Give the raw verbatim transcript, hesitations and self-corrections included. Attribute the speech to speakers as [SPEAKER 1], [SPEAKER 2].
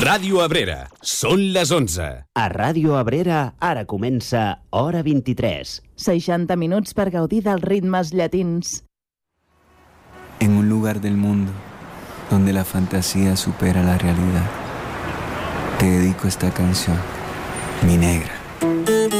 [SPEAKER 1] Ràdio Abrera, són les onze.
[SPEAKER 2] A Ràdio Abrera ara comença Hora vint-i-tres.
[SPEAKER 3] seixanta minuts per gaudir dels ritmes llatins.
[SPEAKER 4] En un lugar del mundo donde la fantasía supera la realidad, te dedico esta canción, mi negra.